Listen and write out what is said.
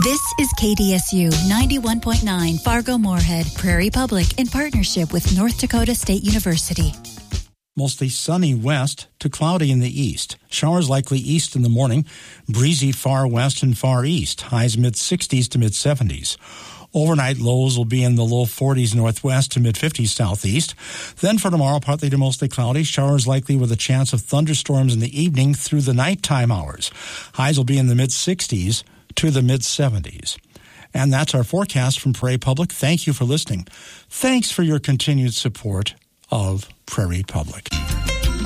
This is KDSU 91.9 Fargo-Moorhead, Prairie Public, in partnership with North Dakota State University. Mostly sunny west to cloudy in the east. Showers likely east in the morning. Breezy far west and far east. Highs mid-60s to mid-70s. Overnight lows will be in the low 40s northwest to mid-50s southeast. Then for tomorrow, partly to mostly cloudy. Showers likely with a chance of thunderstorms in the evening through the nighttime hours. Highs will be in the mid-60s to the mid-70s. And that's our forecast from Prairie Public. Thank you for listening. Thanks for your continued support of Prairie Public.